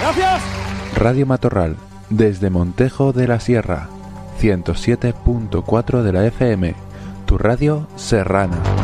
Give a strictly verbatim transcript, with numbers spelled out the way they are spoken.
¡Gracias! Radio Matorral, desde Montejo de la Sierra, ciento siete punto cuatro de la F M, tu radio serrana.